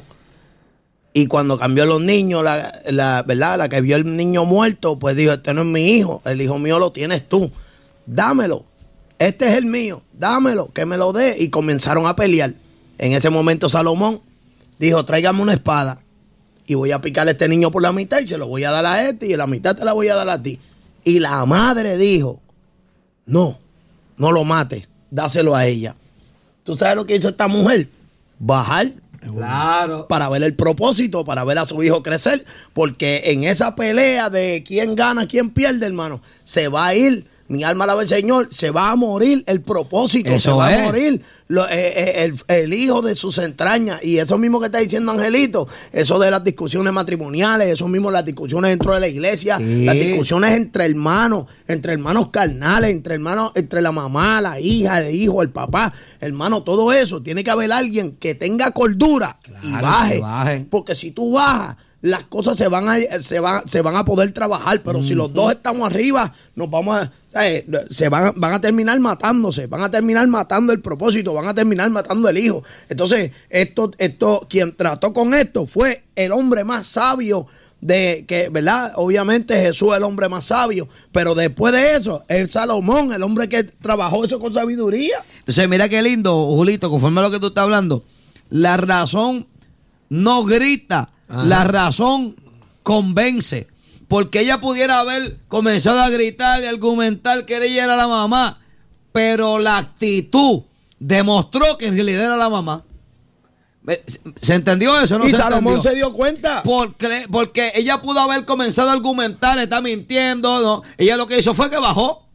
y cuando cambió los niños, la, la, ¿verdad? La que vio el niño muerto, pues dijo, este no es mi hijo, el hijo mío lo tienes tú, dámelo, este es el mío, dámelo, que me lo dé. Y comenzaron a pelear. En ese momento Salomón dijo, tráigame una espada y voy a picarle a este niño por la mitad y se lo voy a dar a este y la mitad te la voy a dar a ti. Y la madre dijo, no, no lo mates, dáselo a ella. ¿Tú sabes lo que hizo esta mujer? Bajar. Claro. Para ver el propósito, para ver a su hijo crecer. Porque en esa pelea de quién gana, quién pierde, hermano, se va a ir, mi alma alaba al Señor, se va a morir el propósito. Eso se va es. a morir lo, eh, eh, el, el hijo de sus entrañas. Y eso mismo que está diciendo Angelito, eso de las discusiones matrimoniales, eso mismo las discusiones dentro de la iglesia, sí. Las discusiones entre hermanos, entre hermanos carnales, entre hermanos, entre la mamá, la hija, el hijo, el papá, hermano, todo eso. Tiene que haber alguien que tenga cordura, claro, y baje, baje. Porque si tú bajas, las cosas se van a, se van, se van a poder trabajar, pero mm-hmm. si los dos estamos arriba, nos vamos a, ¿sabes? Se van, van a terminar matándose, van a terminar matando el propósito, van a terminar matando el hijo. Entonces, esto, esto, quien trató con esto fue el hombre más sabio de que, ¿verdad? Obviamente Jesús es el hombre más sabio, pero después de eso, es Salomón, el hombre que trabajó eso con sabiduría. Entonces, mira qué lindo, Julito, conforme a lo que tú estás hablando, la razón no grita. Ajá. La razón convence. Porque ella pudiera haber comenzado a gritar y argumentar que ella era la mamá, pero la actitud demostró que en realidad era la mamá. ¿Se entendió eso? ¿No y se Salomón entendió? se dio cuenta. Porque, porque ella pudo haber comenzado a argumentar, está mintiendo, ¿no? Ella lo que hizo fue que bajó.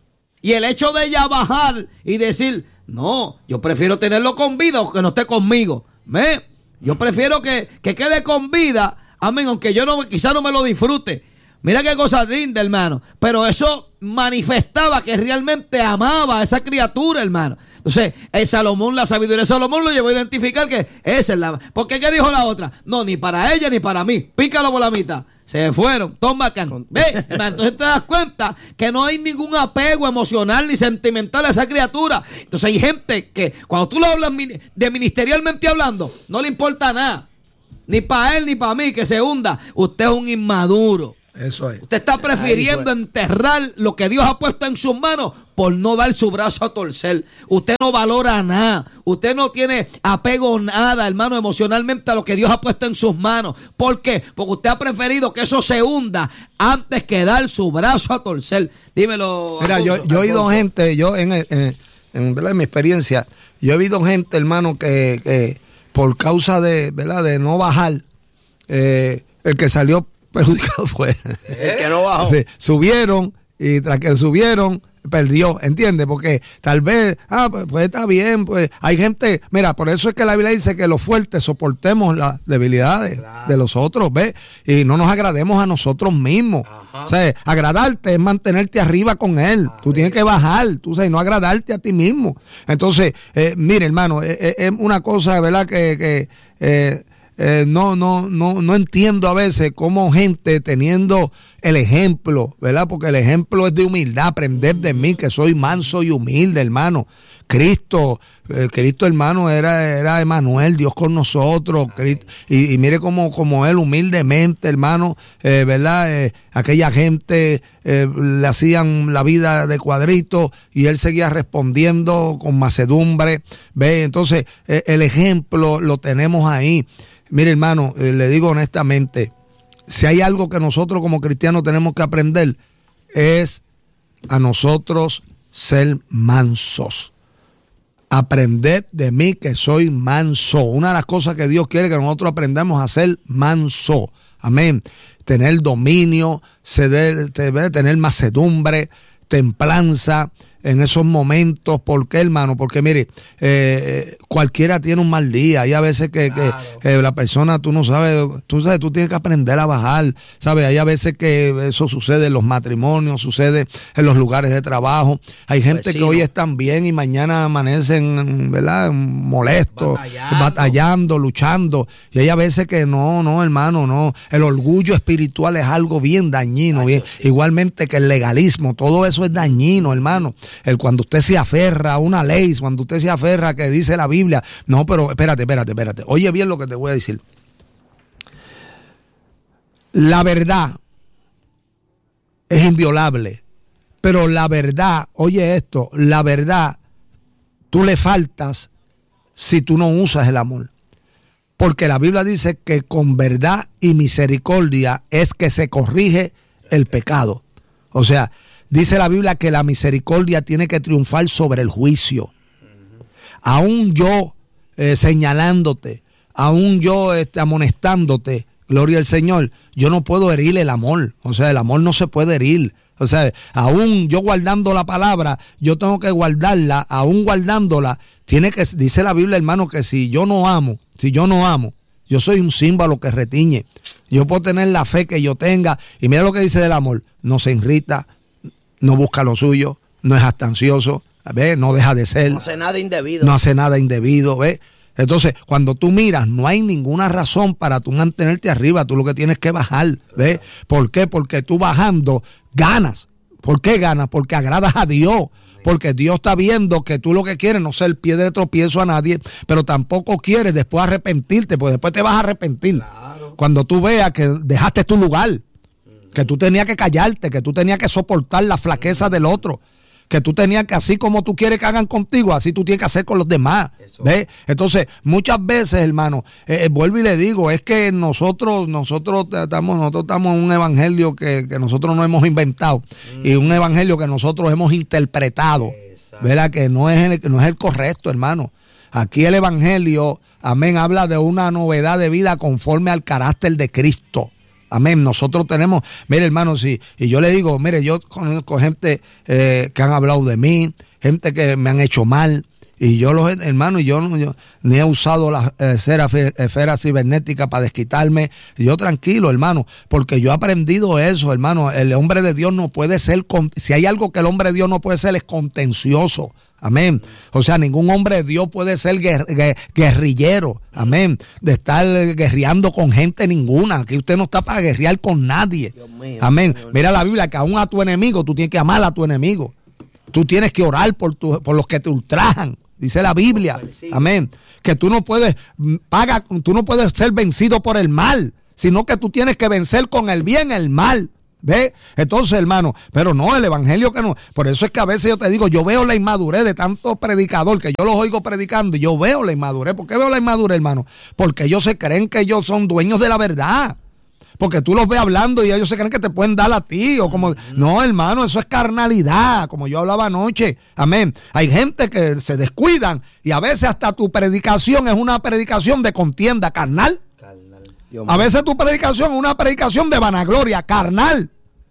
Y el hecho de ella bajar y decir, no, yo prefiero tenerlo con vida o que no esté conmigo. ¿Ve? Yo prefiero que, que quede con vida, amén, aunque yo no, quizá no me lo disfrute. Mira qué cosa linda, hermano. Pero eso manifestaba que realmente amaba a esa criatura, hermano. Entonces, el Salomón, la sabiduría de Salomón lo llevó a identificar que esa es la... ¿Por qué? ¿Qué dijo la otra? No, ni para ella ni para mí. Pícalo por la mitad. Se fueron. Toma can. ¿Ve? Hermano, entonces te das cuenta que no hay ningún apego emocional ni sentimental a esa criatura. Entonces hay gente que cuando tú lo hablas de ministerialmente hablando, no le importa nada. Ni para él ni para mí que se hunda. Usted es un inmaduro. Eso es. Usted está prefiriendo enterrar lo que Dios ha puesto en sus manos por no dar su brazo a torcer. Usted no valora nada. Usted no tiene apego nada, hermano, emocionalmente a lo que Dios ha puesto en sus manos. ¿Por qué? Porque usted ha preferido que eso se hunda antes que dar su brazo a torcer. Dímelo. Mira, Alfonso, yo, yo he oído Alfonso. gente, yo en, en, en, ¿verdad? en mi experiencia, yo he oído gente, hermano, que, que por causa de, ¿verdad? de no bajar, eh, el que salió perjudicado fue. El que no bajó. Sí, subieron y tras que subieron, perdió, ¿entiendes? Porque tal vez, ah, pues, pues está bien, pues hay gente, mira, por eso es que la Biblia dice que los fuertes soportemos las debilidades claro. de los otros, ¿ves? Y no nos agrademos a nosotros mismos. Ajá. O sea, agradarte es mantenerte arriba con él. Ajá. Tú tienes que bajar, tú sabes, no agradarte a ti mismo. Entonces, eh, mire, hermano, es eh, eh, una cosa, ¿verdad? Que, que eh, Eh, no, no, no, no entiendo a veces cómo gente teniendo el ejemplo, ¿verdad? Porque el ejemplo es de humildad, aprender de mí que soy manso y humilde, hermano. Cristo, eh, Cristo hermano era, era Emanuel, Dios con nosotros, Cristo, y, y mire cómo, cómo él humildemente, hermano, eh, ¿verdad? Eh, aquella gente eh, le hacían la vida de cuadrito y él seguía respondiendo con macedumbre, ¿ve? Entonces, eh, el ejemplo lo tenemos ahí. Mire, hermano, eh, le digo honestamente, si hay algo que nosotros como cristianos tenemos que aprender es a nosotros ser mansos. Aprended de mí que soy manso. Una de las cosas que Dios quiere que nosotros aprendamos a ser manso. Amén. Tener dominio, ceder, tener macedumbre, templanza en esos momentos. ¿Por qué, hermano? Porque mire, eh, cualquiera tiene un mal día. Hay a veces que, claro. que eh, la persona, tú no sabes, tú sabes, tú tienes que aprender a bajar, ¿sabes? Hay a veces que eso sucede en los matrimonios, sucede en los lugares de trabajo. Hay gente pues sí, que hoy ¿no? están bien y mañana amanecen, ¿verdad? Molestos, batallando. batallando, luchando. Y hay a veces que no, no, hermano, no. El orgullo espiritual es algo bien dañino, Ay, bien. Sí. Igualmente que el legalismo, todo eso es dañino, hermano. El cuando usted se aferra a una ley, cuando usted se aferra a que dice la Biblia, no, pero espérate, espérate, espérate. Oye bien lo que te voy a decir. La verdad es inviolable, pero la verdad, oye esto, la verdad, tú le faltas si tú no usas el amor. Porque la Biblia dice que con verdad y misericordia es que se corrige el pecado. O sea, dice la Biblia que la misericordia tiene que triunfar sobre el juicio. Aún yo eh, señalándote, aún yo este, amonestándote, gloria al Señor, yo no puedo herir el amor. O sea, el amor no se puede herir. O sea, aún yo guardando la palabra, yo tengo que guardarla, aún guardándola, tiene que, dice la Biblia, hermano, que si yo no amo, si yo no amo, yo soy un címbalo que retiñe. Yo puedo tener la fe que yo tenga. Y mira lo que dice del amor, no se irrita, no busca lo suyo, no es astancioso, ¿ves? No deja de ser. No hace nada indebido. No hace nada indebido, ¿ves? Entonces, cuando tú miras, no hay ninguna razón para tú mantenerte arriba, tú lo que tienes que bajar, ¿ves? ¿Por qué? Porque tú bajando ganas. ¿Por qué ganas? Porque agradas a Dios. Porque Dios está viendo que tú lo que quieres no ser pie de tropiezo a nadie, pero tampoco quieres después arrepentirte, porque después te vas a arrepentir. Claro. Cuando tú veas que dejaste tu lugar, que tú tenías que callarte, que tú tenías que soportar la flaqueza del otro, que tú tenías que, así como tú quieres que hagan contigo, así tú tienes que hacer con los demás. ¿Ves? Entonces, muchas veces, hermano, eh, vuelvo y le digo, es que nosotros, nosotros estamos, nosotros estamos en un evangelio que, que nosotros no hemos inventado, mm. y un evangelio que nosotros hemos interpretado, ¿verdad? Que no es el, no es el correcto, hermano. Aquí el evangelio amén, habla de una novedad de vida conforme al carácter de Cristo. Amén. Nosotros tenemos, mire hermano, sí, y yo le digo, mire, yo conozco gente eh, que han hablado de mí, gente que me han hecho mal, y yo los hermano, y yo, yo ni he usado la eh, esfera, esfera cibernética para desquitarme. Y yo tranquilo, hermano, porque yo he aprendido eso, hermano. El hombre de Dios no puede ser, si hay algo que el hombre de Dios no puede ser, es contencioso. Amén. O sea, ningún hombre de Dios puede ser guer, guer, guerrillero. Amén. De estar guerreando con gente ninguna. Aquí usted no está para guerrear con nadie. Mío, amén. Dios Mira la Biblia, que aún a tu enemigo, tú tienes que amar a tu enemigo. Tú tienes que orar por, tu, por los que te ultrajan. Dice la Biblia, amén, que tú no puedes paga, tú no puedes ser vencido por el mal, sino que tú tienes que vencer con el bien el mal. ¿Ve? Entonces, hermano, pero no, el evangelio que no. Por eso es que a veces yo te digo, yo veo la inmadurez de tanto predicador, que yo los oigo predicando y yo veo la inmadurez. ¿Por qué veo la inmadurez, hermano? Porque ellos se creen que ellos son dueños de la verdad. Porque tú los ves hablando y ellos se creen que te pueden dar a ti o como, no, hermano, eso es carnalidad, como yo hablaba anoche, amén. Hay gente que se descuidan y a veces hasta tu predicación es una predicación de contienda carnal. carnal. A veces tu predicación es una predicación de vanagloria carnal.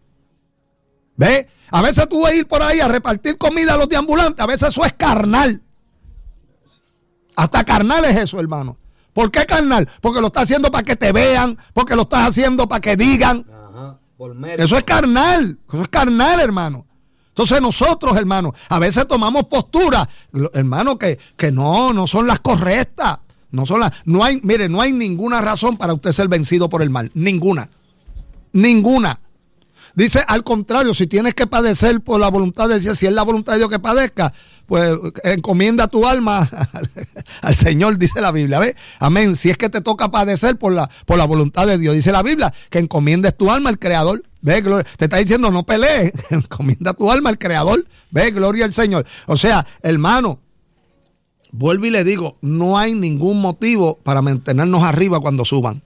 ¿Ves? A veces tú vas a ir por ahí a repartir comida a los deambulantes, a veces eso es carnal. Hasta carnal es eso, hermano. ¿Por qué carnal? Porque lo estás haciendo para que te vean, porque lo estás haciendo para que digan. Ajá, por eso es carnal, eso es carnal, hermano. Entonces nosotros, hermano, a veces tomamos posturas, hermano, que, que no, no son las correctas. No son las, no hay, mire, no hay ninguna razón para usted ser vencido por el mal. Ninguna. Ninguna. Dice, al contrario, si tienes que padecer por la voluntad de Dios, si es la voluntad de Dios que padezca, pues encomienda tu alma al, al Señor, dice la Biblia, ¿ves? Amén. Si es que te toca padecer por la, por la voluntad de Dios, dice la Biblia, que encomiendes tu alma al Creador. ¿Ves? Te está diciendo, no pelees, encomienda tu alma al Creador. ¿Ves? Gloria al Señor. O sea, hermano, vuelvo y le digo, no hay ningún motivo para mantenernos arriba cuando suban.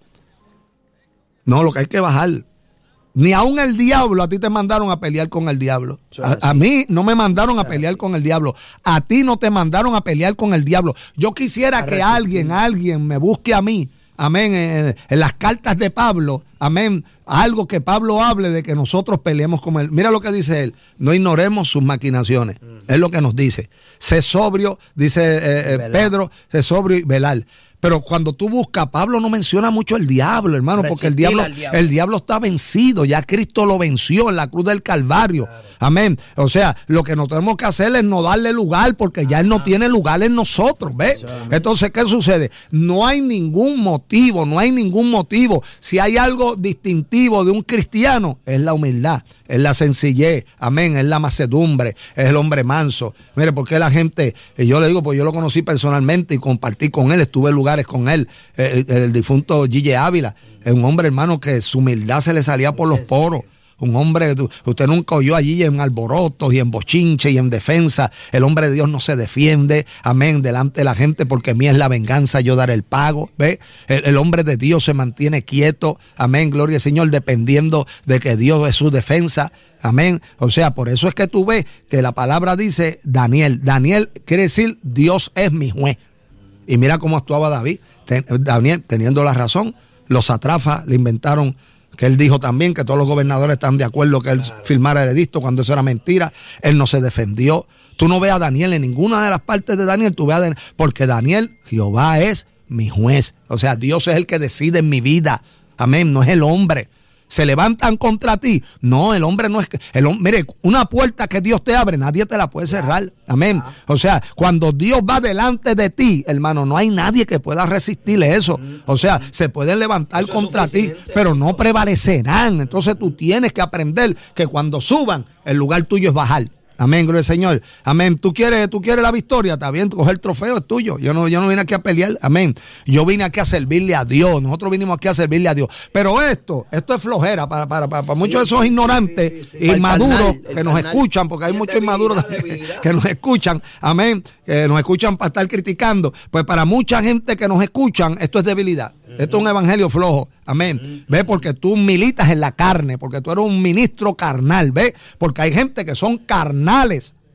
No, lo que hay que bajar. Ni aún el diablo, a ti te mandaron a pelear con el diablo. A, a mí no me mandaron a pelear con el diablo. A ti no te mandaron a pelear con el diablo. Yo quisiera que alguien, alguien me busque a mí, amén, en, en las cartas de Pablo, amén, algo que Pablo hable de que nosotros peleemos con él. Mira lo que dice él, no ignoremos sus maquinaciones. Es lo que nos dice. Sé sobrio, dice eh, eh, Pedro, sé sobrio y velar. Pero cuando tú buscas, Pablo no menciona mucho el diablo, hermano, porque el diablo, diablo. el diablo está vencido, ya Cristo lo venció en la cruz del Calvario. Claro. Amén. O sea, lo que nos tenemos que hacer es no darle lugar, porque ya Él no tiene lugar en nosotros, ¿ves? Entonces, ¿qué sucede? No hay ningún motivo, no hay ningún motivo. Si hay algo distintivo de un cristiano, es la humildad, es la sencillez, amén, es la mansedumbre, es el hombre manso. Mire, porque la gente, y yo le digo, pues yo lo conocí personalmente y compartí con él, estuve en lugares con él, el, el, el difunto Gille Ávila, es un hombre, hermano, que su humildad se le salía por los poros. Un hombre, usted nunca oyó allí en alborotos y en bochinche y en defensa. El hombre de Dios no se defiende, amén, delante de la gente, porque mía es la venganza, yo daré el pago. ¿Ve? El, el hombre de Dios se mantiene quieto, amén, gloria al Señor, dependiendo de que Dios es su defensa. Amén. O sea, por eso es que tú ves que la palabra dice Daniel. Daniel quiere decir Dios es mi juez. Y mira cómo actuaba David. Ten, Daniel, teniendo la razón, los satrafas le inventaron, que él dijo también que todos los gobernadores están de acuerdo que él claro. firmara el edicto cuando eso era mentira. Él no se defendió. Tú no ves a Daniel en ninguna de las partes de Daniel, tú ves a Daniel, porque Daniel, Jehová es mi juez. O sea, Dios es el que decide en mi vida. Amén, no es el hombre. Se levantan contra ti. No, el hombre no es que... El, mire, una puerta que Dios te abre, nadie te la puede cerrar. Amén. O sea, cuando Dios va delante de ti, hermano, no hay nadie que pueda resistirle eso. O sea, se pueden levantar eso contra ti, pero no prevalecerán. Entonces tú tienes que aprender que cuando suban, el lugar tuyo es bajar. Amén, gloria al Señor. Amén. ¿Tú quieres, tú quieres la victoria? Está bien, coger el trofeo, es tuyo. Yo no, yo no vine aquí a pelear. Amén. Yo vine aquí a servirle a Dios. Nosotros vinimos aquí a servirle a Dios. Pero esto, esto es flojera para, para, para, para muchos de esos ignorantes sí, sí, sí. inmaduros carnal, que nos carnal. escuchan, porque hay muchos inmaduros que nos escuchan. Amén. Que nos escuchan para estar criticando. Pues para mucha gente que nos escuchan, esto es debilidad. Uh-huh. Esto es un evangelio flojo. Amén. Uh-huh. Ve, porque tú militas en la carne, porque tú eres un ministro carnal. Ve, porque hay gente que son carnales.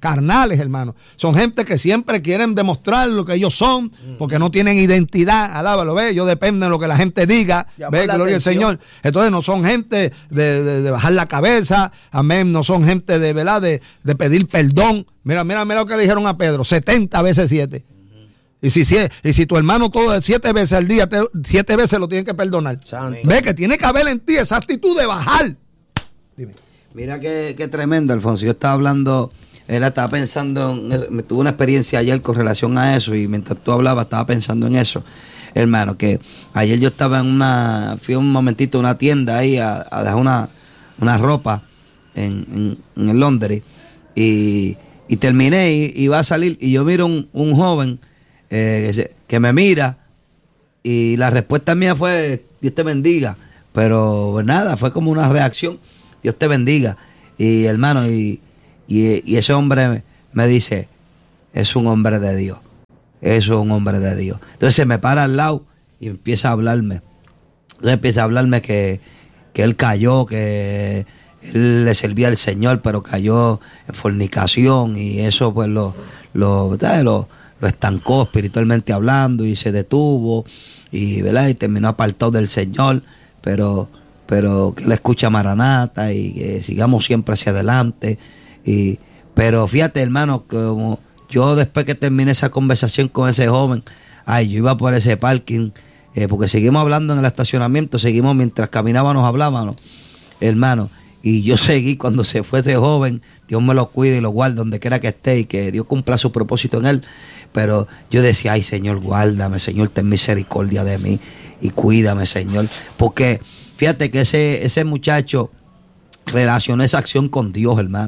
carnales, hermano. Son gente que siempre quieren demostrar lo que ellos son, porque no tienen identidad. Alábalo, ve, yo dependo de lo que la gente diga, ve, gloria al Señor. Entonces no son gente de, de, de bajar la cabeza, amén, no son gente de, ¿verdad? De, de pedir perdón. Mira, mira, mira lo que le dijeron a Pedro, setenta veces siete. Y si, si, y si tu hermano todo siete veces al día, te, siete veces lo tiene que perdonar. Santo. Ve que tiene que haber en ti esa actitud de bajar. Dime. Mira qué, qué tremendo, Alfonso. Yo estaba hablando, él estaba pensando, en, me tuve una experiencia ayer con relación a eso, y mientras tú hablabas estaba pensando en eso, hermano, que ayer yo estaba en una, fui un momentito a una tienda ahí a, a dejar una, una ropa en, en, en Londres, y, y terminé y iba a salir, y yo miro un, un joven eh, que, se, que me mira, y la respuesta mía fue, Dios te bendiga, pero pues nada, fue como una reacción, Dios te bendiga. Y hermano, y, y, y ese hombre me, me dice, es un hombre de Dios, es un hombre de Dios. Entonces se me para al lado y empieza a hablarme. Entonces empieza a hablarme que, que él cayó, que él le servía al Señor, pero cayó en fornicación, y eso pues lo, lo, lo, lo estancó espiritualmente hablando, y se detuvo, y, ¿verdad? Y terminó apartado del Señor, pero... pero que él escucha Maranata y que sigamos siempre hacia adelante. Y, pero fíjate, hermano, como yo después que terminé esa conversación con ese joven, ay, yo iba por ese parking, eh, porque seguimos hablando en el estacionamiento, seguimos mientras caminábamos, hablábamos, hermano, y yo seguí cuando se fue ese joven, Dios me lo cuide y lo guarde donde quiera que esté, y que Dios cumpla su propósito en él. Pero yo decía, ay, Señor, guárdame, Señor, ten misericordia de mí y cuídame, Señor, porque fíjate que ese, ese muchacho relacionó esa acción con Dios, hermano.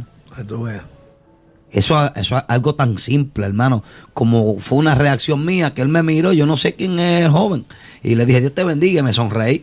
Eso, eso es algo tan simple, hermano, como fue una reacción mía, que él me miró, yo no sé quién es el joven, y le dije, Dios te bendiga, y me sonreí,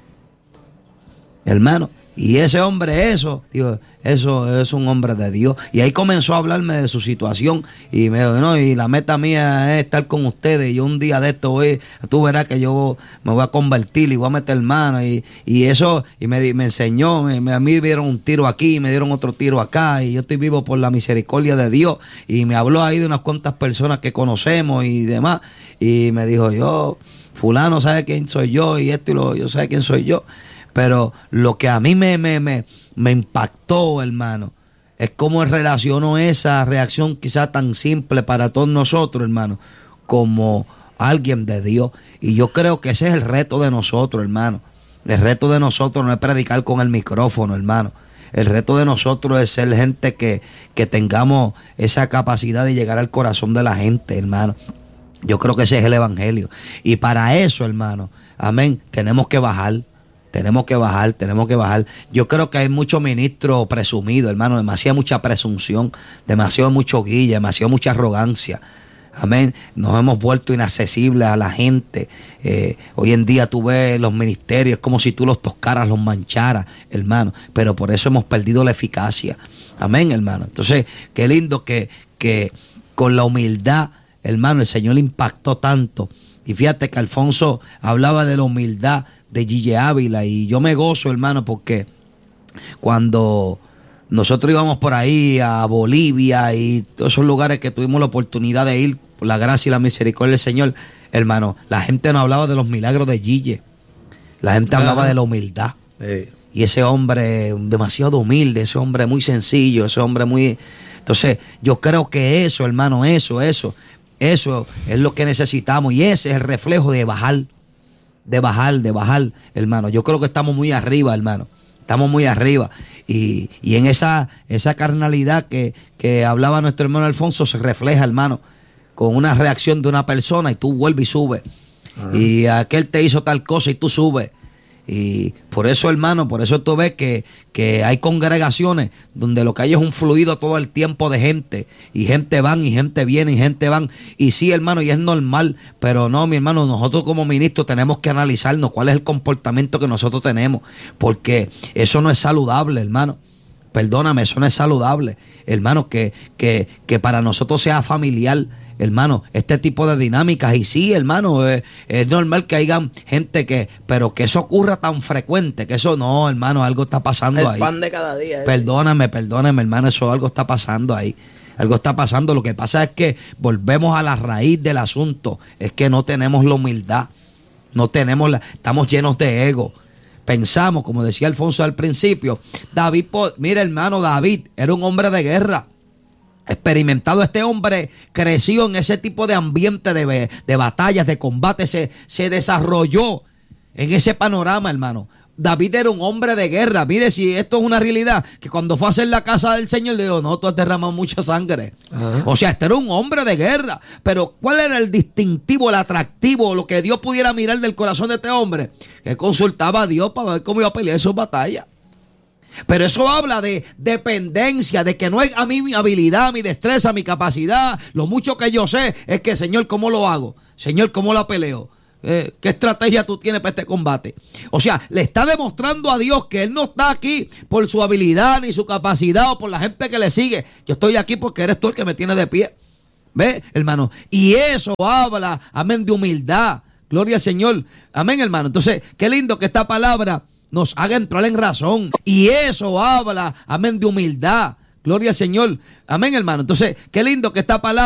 hermano. Y ese hombre, eso, digo, eso es un hombre de Dios. Y ahí comenzó a hablarme de su situación. Y me dijo, no, y la meta mía es estar con ustedes. Y yo un día de esto voy, tú verás que yo me voy a convertir y voy a meter mano. Y, y eso, y me, me enseñó, me, me, a mí me dieron un tiro aquí, me dieron otro tiro acá. Y yo estoy vivo por la misericordia de Dios. Y me habló ahí de unas cuantas personas que conocemos y demás. Y me dijo, yo, fulano sabe quién soy yo, y esto y lo, yo sé quién soy yo. Pero lo que a mí me, me, me, me impactó, hermano, es cómo él relacionó esa reacción quizá tan simple para todos nosotros, hermano, como alguien de Dios. Y yo creo que ese es el reto de nosotros, hermano. El reto de nosotros no es predicar con el micrófono, hermano. El reto de nosotros es ser gente que, que tengamos esa capacidad de llegar al corazón de la gente, hermano. Yo creo que ese es el evangelio. Y para eso, hermano, amén, tenemos que bajar. Tenemos que bajar, tenemos que bajar. Yo creo que hay mucho ministro presumido, hermano, demasiada mucha presunción, demasiado mucho guilla, demasiado mucha arrogancia. Amén. Nos hemos vuelto inaccesibles a la gente. Eh, hoy en día tú ves los ministerios como si tú los tocaras, los mancharas, hermano. Pero por eso hemos perdido la eficacia. Amén, hermano. Entonces, qué lindo que, que con la humildad, hermano, el Señor impactó tanto. Y fíjate que Alfonso hablaba de la humildad de Gille Ávila, y yo me gozo, hermano, porque cuando nosotros íbamos por ahí a Bolivia y todos esos lugares que tuvimos la oportunidad de ir por la gracia y la misericordia del Señor, hermano, la gente no hablaba de los milagros de Gille, la gente hablaba de la humildad. Sí. Y ese hombre demasiado humilde, ese hombre muy sencillo, ese hombre muy... Entonces yo creo que eso, hermano, eso, eso Eso es lo que necesitamos, y ese es el reflejo de bajar, de bajar, de bajar, hermano. Yo creo que estamos muy arriba, hermano. Estamos muy arriba. Y, y en esa, esa carnalidad que, que hablaba nuestro hermano Alfonso se refleja, hermano, con una reacción de una persona, y tú vuelves y subes. Ajá. Y aquel te hizo tal cosa y tú subes. Y por eso, hermano, por eso tú ves que, que hay congregaciones donde lo que hay es un fluido todo el tiempo de gente, y gente van y gente viene y gente van, y sí, hermano, y es normal, pero no, mi hermano, nosotros como ministros tenemos que analizarnos cuál es el comportamiento que nosotros tenemos, porque eso no es saludable, hermano. Perdóname, eso no es saludable, hermano, que, que, que para nosotros sea familiar, hermano, este tipo de dinámicas. Y sí, hermano, eh, es normal que haya gente que, pero que eso ocurra tan frecuente, que eso no, hermano, algo está pasando el ahí. El pan de cada día. Perdóname, perdóname, hermano, eso algo está pasando ahí. Algo está pasando. Lo que pasa es que volvemos a la raíz del asunto. Es que no tenemos la humildad. No tenemos la, estamos llenos de ego. Pensamos, como decía Alfonso al principio, David, mira hermano, David era un hombre de guerra. Experimentado, este hombre creció en ese tipo de ambiente de, de batallas, de combate, se, se desarrolló en ese panorama, hermano. David era un hombre de guerra. Mire, si esto es una realidad, que cuando fue a hacer la casa del Señor, le dijo, no, tú has derramado mucha sangre. Ajá. O sea, este era un hombre de guerra. Pero ¿cuál era el distintivo, el atractivo, lo que Dios pudiera mirar del corazón de este hombre? Que consultaba a Dios para ver cómo iba a pelear sus batallas. Pero eso habla de dependencia, de que no es a mí mi habilidad, mi destreza, mi capacidad. Lo mucho que yo sé es que, Señor, ¿cómo lo hago? Señor, ¿cómo la peleo? Eh, ¿Qué estrategia tú tienes para este combate? O sea, le está demostrando a Dios que Él no está aquí por su habilidad ni su capacidad o por la gente que le sigue. Yo estoy aquí porque eres tú el que me tiene de pie. ¿Ves, hermano? Y eso habla, amén, de humildad. Gloria al Señor. Amén, hermano. Entonces, qué lindo que esta palabra nos haga entrar en razón. Y eso habla, amén, de humildad. Gloria al Señor. Amén, hermano. Entonces, qué lindo que esta palabra